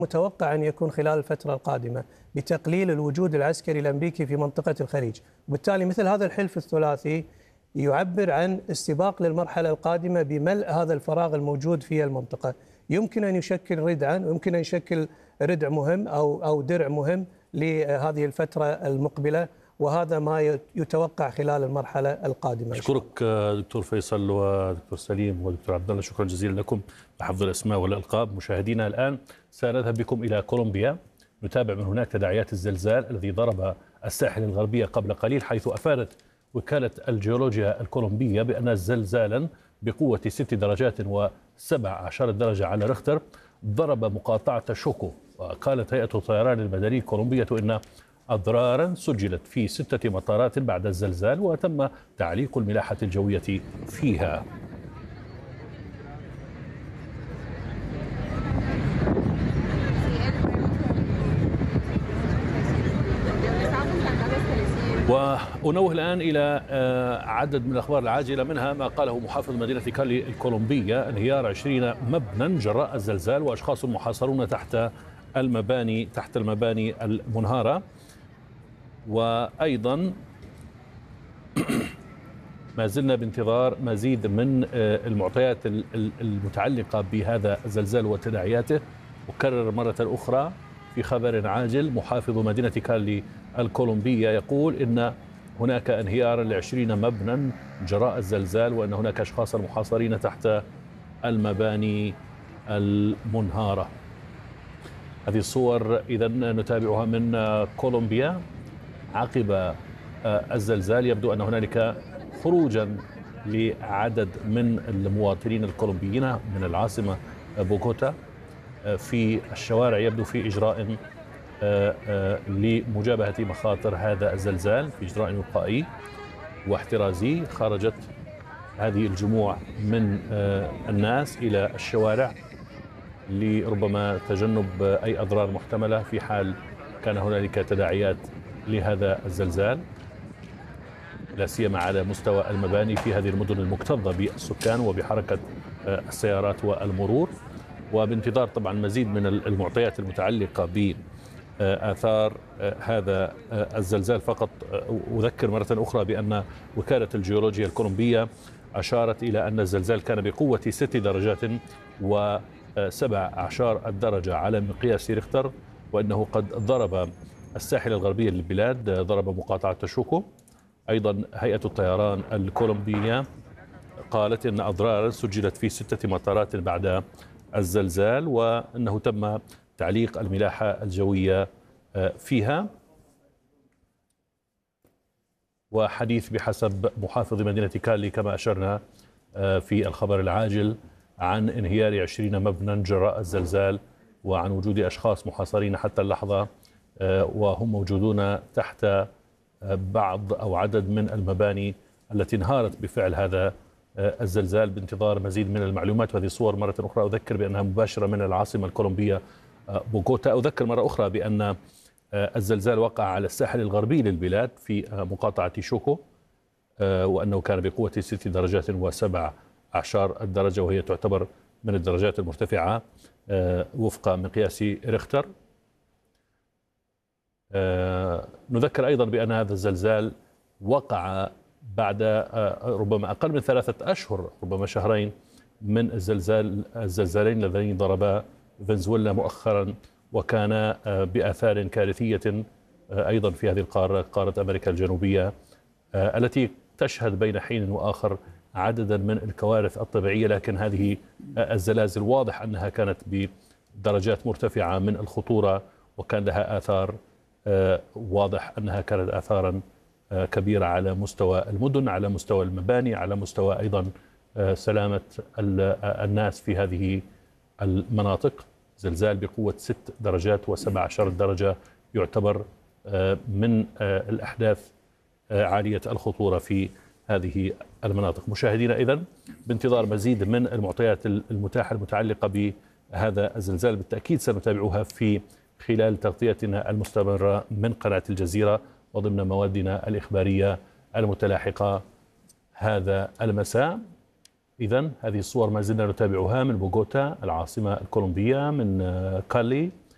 متوقع أن يكون خلال الفترة القادمة بتقليل الوجود العسكري الأمريكي في منطقة الخليج، وبالتالي مثل هذا الحلف الثلاثي يعبر عن استباق للمرحلة القادمة بملء هذا الفراغ الموجود في المنطقة. يمكن أن يشكل ردعا، ويمكن أن يشكل ردع مهم أو درع مهم لهذه الفترة المقبلة، وهذا ما يتوقع خلال المرحلة القادمة. أشكرك دكتور فيصل ودكتور سليم ودكتور عبد الله، شكرا جزيلا لكم بحفظ الأسماء والألقاب. مشاهدينا الآن سنذهب بكم إلى كولومبيا، نتابع من هناك تداعيات الزلزال الذي ضرب الساحل الغربية قبل قليل، حيث أفادت وكالة الجيولوجيا الكولومبية بأن زلزالا بقوة 6 درجات و17 درجة على ريختر ضرب مقاطعة شوكو. وقالت هيئة الطيران المدني الكولومبية إن أضرارا سجلت في 6 مطارات بعد الزلزال، وتم تعليق الملاحة الجوية فيها. وأنوه الآن إلى عدد من الأخبار العاجلة، منها ما قاله محافظ مدينة كالي الكولومبية: انهيار 20 مبنى جراء الزلزال، وأشخاص محاصرون تحت المباني المنهارة. وأيضا ما زلنا بانتظار مزيد من المعطيات المتعلقة بهذا الزلزال وتداعياته. أكرر مرة أخرى في خبر عاجل: محافظ مدينة كالي الكولومبية يقول إن هناك انهيار ل20 مبنى جراء الزلزال، وأن هناك أشخاص محاصرين تحت المباني المنهارة. هذه الصور إذن نتابعها من كولومبيا عقب الزلزال. يبدو أن هنالك خروجا لعدد من المواطنين الكولومبيين من العاصمة بوغوتا في الشوارع، يبدو في إجراء لمجابهة مخاطر هذا الزلزال، في إجراء وقائي واحترازي. خرجت هذه الجموع من الناس إلى الشوارع لربما تجنب أي أضرار محتملة في حال كان هنالك تداعيات لهذا الزلزال، لا سيما على مستوى المباني في هذه المدن المكتظة بالسكان وبحركة السيارات والمرور. وبانتظار طبعا مزيد من المعطيات المتعلقة بآثار هذا الزلزال. فقط أذكر مرة أخرى بأن وكالة الجيولوجيا الكولومبية أشارت إلى أن الزلزال كان بقوة 6 درجات و17 الدرجة على مقياس ريختر، وأنه قد ضرب الساحل الغربي للبلاد، ضرب مقاطعة شوكو. أيضا هيئة الطيران الكولومبية قالت إن أضرارا سجلت في 6 مطارات بعد الزلزال، وأنه تم تعليق الملاحة الجوية فيها. وحديث بحسب محافظ مدينة كالي كما أشرنا في الخبر العاجل عن انهيار 20 مبنى جراء الزلزال، وعن وجود أشخاص محاصرين حتى اللحظة وهم موجودون تحت بعض أو عدد من المباني التي انهارت بفعل هذا الزلزال. بانتظار مزيد من المعلومات. وهذه الصور مرة أخرى أذكر بأنها مباشرة من العاصمة الكولومبية بوغوتا. أذكر مرة أخرى بأن الزلزال وقع على الساحل الغربي للبلاد في مقاطعة شوكو، وأنه كان بقوة 6 درجات و17 الدرجة، وهي تعتبر من الدرجات المرتفعة وفق مقياس ريختر. نذكر أيضا بأن هذا الزلزال وقع بعد ربما أقل من 3 أشهر، ربما شهرين، من الزلزالين اللذين ضربا فنزويلا مؤخرا، وكان بآثار كارثية أيضا في هذه القارة، قارة أمريكا الجنوبية، التي تشهد بين حين وآخر عددا من الكوارث الطبيعية. لكن هذه الزلازل واضح أنها كانت بدرجات مرتفعة من الخطورة، وكان لها آثار واضح أنها كانت آثارا كبيرة على مستوى المدن، على مستوى المباني، على مستوى أيضا سلامة الناس في هذه المناطق. زلزال بقوة 6 درجات و17 درجة يعتبر من الأحداث عالية الخطورة في هذه المناطق. مشاهدينا إذن بانتظار مزيد من المعطيات المتاحة المتعلقة بهذا الزلزال، بالتأكيد سنتابعها في خلال تغطيتنا المستمرة من قناة الجزيرة وضمن موادنا الإخبارية المتلاحقة هذا المساء. إذن هذه الصور ما زلنا نتابعها من بوغوتا العاصمة الكولومبية، من كالي